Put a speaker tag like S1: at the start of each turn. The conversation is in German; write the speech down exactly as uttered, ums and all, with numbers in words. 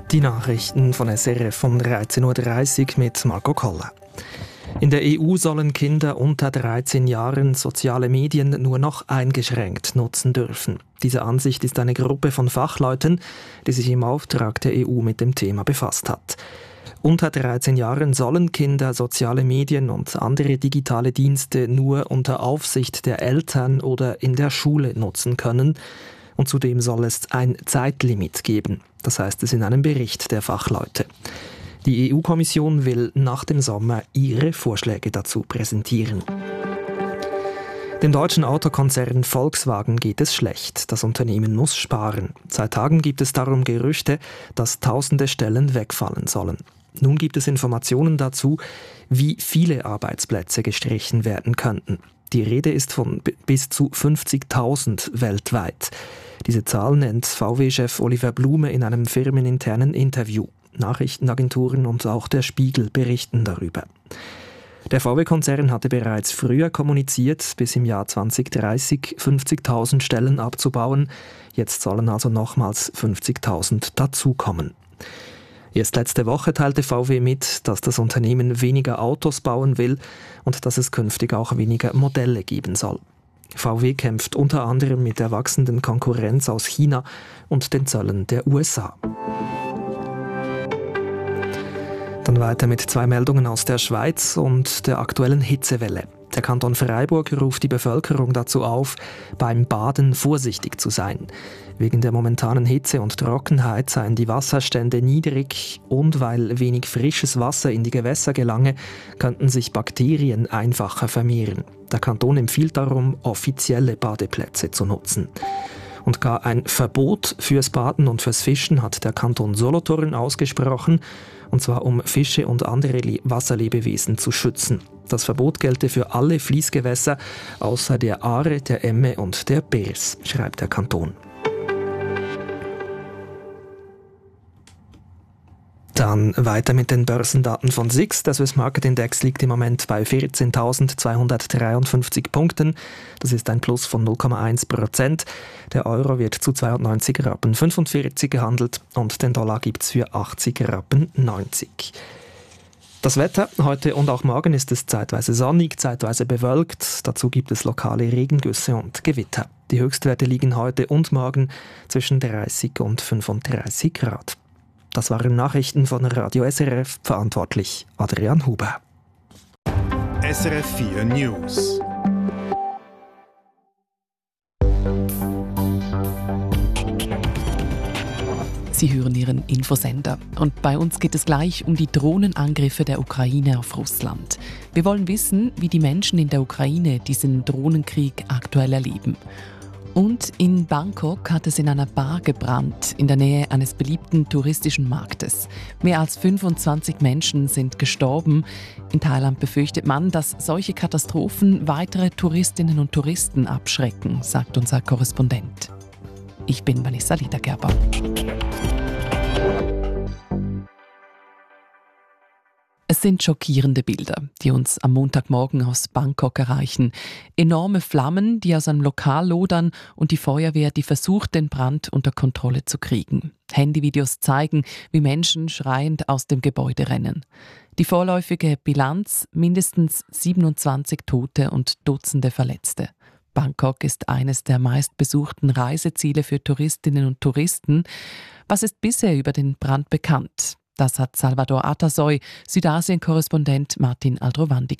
S1: Die Nachrichten von S R F um dreizehn Uhr dreißig mit Marco Koller. In der E U sollen Kinder unter dreizehn Jahren soziale Medien nur noch eingeschränkt nutzen dürfen. Diese Ansicht ist eine Gruppe von Fachleuten, die sich im Auftrag der E U mit dem Thema befasst hat. Unter dreizehn Jahren sollen Kinder soziale Medien und andere digitale Dienste nur unter Aufsicht der Eltern oder in der Schule nutzen können. Und zudem soll es ein Zeitlimit geben. Das heißt es in einem Bericht der Fachleute. Die E U-Kommission will nach dem Sommer ihre Vorschläge dazu präsentieren. Dem deutschen Autokonzern Volkswagen geht es schlecht. Das Unternehmen muss sparen. Seit Tagen gibt es darum Gerüchte, dass tausende Stellen wegfallen sollen. Nun gibt es Informationen dazu, wie viele Arbeitsplätze gestrichen werden könnten. Die Rede ist von b- bis zu fünfzigtausend weltweit. Diese Zahl nennt V W-Chef Oliver Blume in einem firmeninternen Interview. Nachrichtenagenturen und auch der Spiegel berichten darüber. Der V W-Konzern hatte bereits früher kommuniziert, bis im Jahr zwanzig dreißig fünfzigtausend Stellen abzubauen. Jetzt sollen also nochmals fünfzigtausend dazukommen. Erst letzte Woche teilte V W mit, dass das Unternehmen weniger Autos bauen will und dass es künftig auch weniger Modelle geben soll. V W kämpft unter anderem mit der wachsenden Konkurrenz aus China und den Zöllen der U S A. Dann weiter mit zwei Meldungen aus der Schweiz und der aktuellen Hitzewelle. Der Kanton Freiburg ruft die Bevölkerung dazu auf, beim Baden vorsichtig zu sein. Wegen der momentanen Hitze und Trockenheit seien die Wasserstände niedrig und weil wenig frisches Wasser in die Gewässer gelange, könnten sich Bakterien einfacher vermehren. Der Kanton empfiehlt darum, offizielle Badeplätze zu nutzen. Und gar ein Verbot fürs Baden und fürs Fischen hat der Kanton Solothurn ausgesprochen, und zwar um Fische und andere Le- Wasserlebewesen zu schützen. Das Verbot gelte für alle Fließgewässer außer der Aare, der Emme und der Beers, schreibt der Kanton. Dann weiter mit den Börsendaten von S I X. Der Swiss Market Index liegt im Moment bei vierzehntausendzweihundertdreiundfünfzig Punkten. Das ist ein Plus von null Komma eins Prozent. Der Euro wird zu zweiundneunzig Rappen fünfundvierzig gehandelt und den Dollar gibt es für achtzig Rappen neunzig. Das Wetter heute und auch morgen ist es zeitweise sonnig, zeitweise bewölkt. Dazu gibt es lokale Regengüsse und Gewitter. Die Höchstwerte liegen heute und morgen zwischen dreißig und fünfunddreißig Grad. Das waren Nachrichten von Radio S R F, verantwortlich Adrian Huber.
S2: S R F vier News.
S3: Sie hören Ihren Infosender. Und bei uns geht es gleich um die Drohnenangriffe der Ukraine auf Russland. Wir wollen wissen, wie die Menschen in der Ukraine diesen Drohnenkrieg aktuell erleben. Und in Bangkok hat es in einer Bar gebrannt, in der Nähe eines beliebten touristischen Marktes. Mehr als fünfundzwanzig Menschen sind gestorben. In Thailand befürchtet man, dass solche Katastrophen weitere Touristinnen und Touristen abschrecken, sagt unser Korrespondent. Ich bin Vanessa Liedergerber. Es sind schockierende Bilder, die uns am Montagmorgen aus Bangkok erreichen. Enorme Flammen, die aus einem Lokal lodern und die Feuerwehr, die versucht, den Brand unter Kontrolle zu kriegen. Handyvideos zeigen, wie Menschen schreiend aus dem Gebäude rennen. Die vorläufige Bilanz: mindestens siebenundzwanzig Tote und Dutzende Verletzte. Bangkok ist eines der meistbesuchten Reiseziele für Touristinnen und Touristen. Was ist bisher über den Brand bekannt? Das hat Salvador Atasoy, Südasien-Korrespondent Martin Aldrovandi,